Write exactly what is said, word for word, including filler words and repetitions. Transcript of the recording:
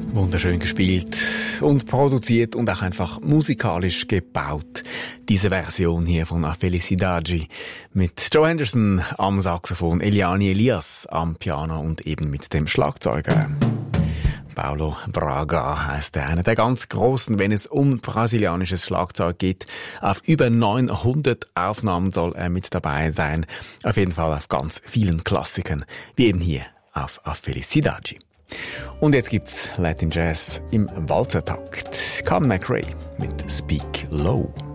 Wunderschön gespielt und produziert und auch einfach musikalisch gebaut. Diese Version hier von A Felicidade mit Joe Henderson am Saxophon, Eliane Elias am Piano und eben mit dem Schlagzeuger. Paulo Braga heisst er, einer der ganz Großen, wenn es um brasilianisches Schlagzeug geht. Auf über neunhundert Aufnahmen soll er mit dabei sein. Auf jeden Fall auf ganz vielen Klassikern, wie eben hier auf A Felicidade. Und jetzt gibt's Latin Jazz im Walzertakt. Carmen McRae mit Speak Low.